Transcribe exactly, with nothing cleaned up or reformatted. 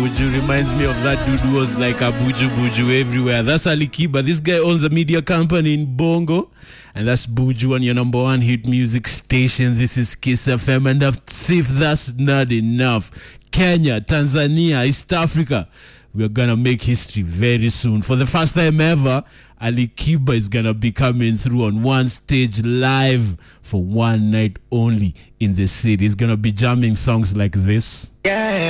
Buju. Reminds me of that dude who was like a Buju Buju everywhere. That's Ali Kiba. This guy owns a media company in Bongo. And that's Buju on your number one hit music station. This is Kiss F M. And if that's not enough, Kenya, Tanzania, East Africa, we're going to make history very soon. For the first time ever, Ali Kiba is going to be coming through on one stage live for one night only in the city. He's going to be jamming songs like this. Yeah.